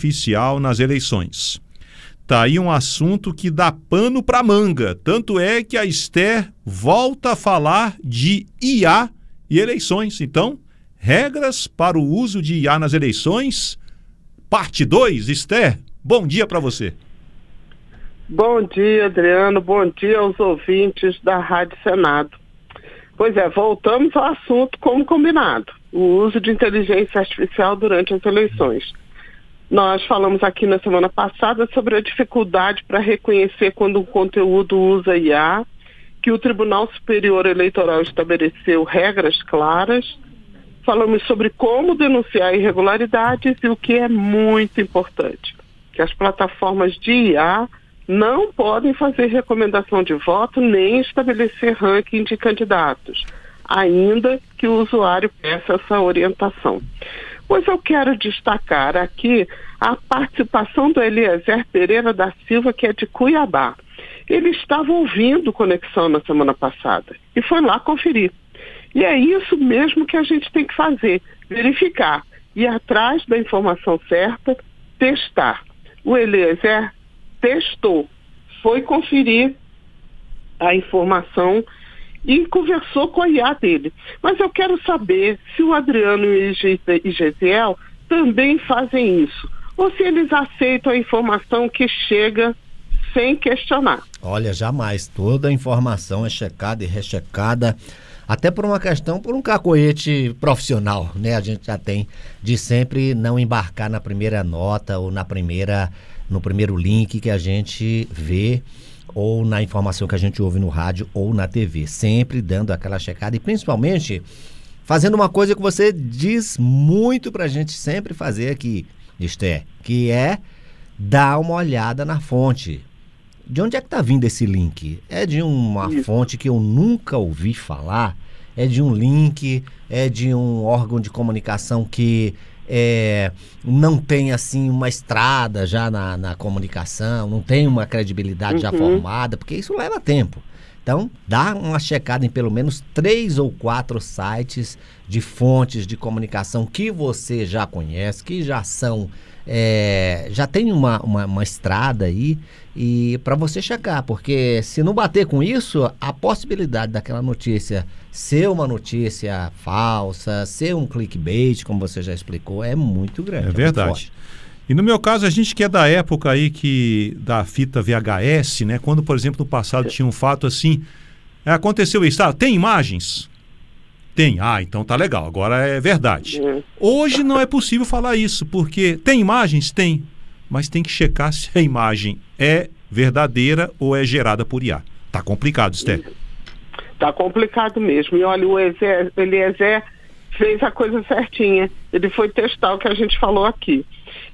artificial nas eleições. Tá aí um assunto que dá pano para manga. Tanto é que a Esther volta a falar de IA e eleições. Então, regras para o uso de IA nas eleições, parte 2. Esther, bom dia para você. Bom dia, Adriano. Bom dia aos ouvintes da Rádio Senado. Pois é, voltamos ao assunto como combinado, o uso de inteligência artificial durante as eleições. Nós falamos aqui na semana passada sobre a dificuldade para reconhecer quando um conteúdo usa IA, que o Tribunal Superior Eleitoral estabeleceu regras claras. Falamos sobre como denunciar irregularidades e o que é muito importante, que as plataformas de IA não podem fazer recomendação de voto nem estabelecer ranking de candidatos, ainda que o usuário peça essa orientação. Pois eu quero destacar aqui a participação do Eliezer Pereira da Silva, que é de Cuiabá. Ele estava ouvindo Conexão na semana passada e foi lá conferir. E é isso mesmo que a gente tem que fazer, verificar, ir atrás da informação certa, testar. O Eliezer testou, foi conferir a informação e conversou com a IA dele. Mas eu quero saber se o Adriano e o Gesiel também fazem isso, ou se eles aceitam a informação que chega sem questionar. Olha, jamais. Toda a informação é checada e rechecada, até por uma questão, por um cacoete profissional, né? A gente já tem de sempre não embarcar na primeira nota ou no primeiro link que a gente vê, ou na informação que a gente ouve no rádio ou na TV, sempre dando aquela checada e principalmente fazendo uma coisa que você diz muito pra gente sempre fazer aqui, Esther, que é dar uma olhada na fonte. De onde é que tá vindo esse link? É de uma fonte que eu nunca ouvi falar? É de um link? É de um órgão de comunicação que não tem assim uma estrada já na comunicação, não tem uma credibilidade já formada, porque isso leva tempo. Então, dá uma checada em pelo menos 3 ou 4 sites de fontes de comunicação que você já conhece, que já são, já tem uma estrada aí, e para você checar, porque se não bater com isso, a possibilidade daquela notícia ser uma notícia falsa, ser um clickbait, como você já explicou, é muito grande. É verdade. E no meu caso, a gente que é da época aí da fita VHS, né? Quando, por exemplo, no passado tinha um fato assim, aconteceu isso, tem imagens? Tem. Então tá legal, agora é verdade. Hoje não é possível falar isso, porque tem imagens? Tem. Mas tem que checar se a imagem é verdadeira ou é gerada por IA. Tá complicado, Esther. Tá complicado mesmo. E olha, o Eliezer fez a coisa certinha. Ele foi testar o que a gente falou aqui.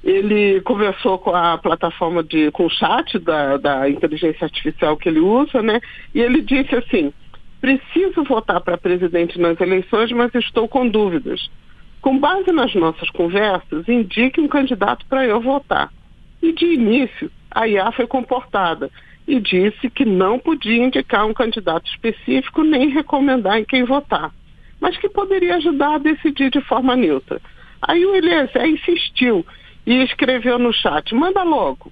Ele conversou com a plataforma com o chat da inteligência artificial que ele usa, né? E ele disse assim: preciso votar para presidente nas eleições, mas estou com dúvidas. Com base nas nossas conversas, indique um candidato para eu votar. E de início, a IA foi comportada e disse que não podia indicar um candidato específico nem recomendar em quem votar, mas que poderia ajudar a decidir de forma neutra. Aí o Eliezer insistiu e escreveu no chat: manda logo.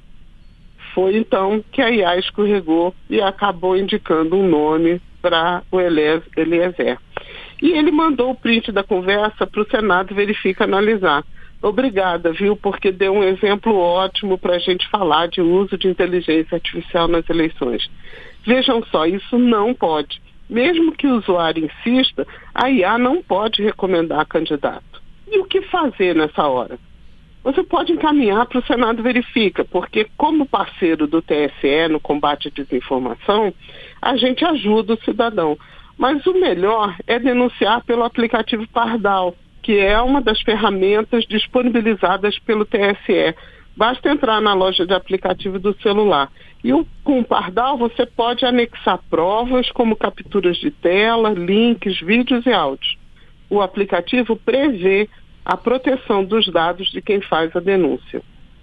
Foi então que a IA escorregou e acabou indicando um nome para o Eliezer. E ele mandou o print da conversa para o Senado verificar e analisar. Obrigada, viu, porque deu um exemplo ótimo para a gente falar de uso de inteligência artificial nas eleições. Vejam só, isso não pode. Mesmo que o usuário insista, a IA não pode recomendar candidato. E o que fazer nessa hora? Você pode encaminhar para o Senado Verifica, porque como parceiro do TSE no combate à desinformação, a gente ajuda o cidadão. Mas o melhor é denunciar pelo aplicativo Pardal, que é uma das ferramentas disponibilizadas pelo TSE. Basta entrar na loja de aplicativo do celular. E com o Pardal você pode anexar provas como capturas de tela, links, vídeos e áudios. O aplicativo prevê a proteção dos dados de quem faz a denúncia.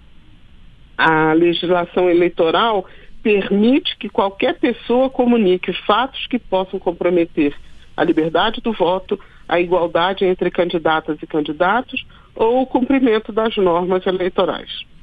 A legislação eleitoral permite que qualquer pessoa comunique fatos que possam comprometer a liberdade do voto, a igualdade entre candidatas e candidatos ou o cumprimento das normas eleitorais.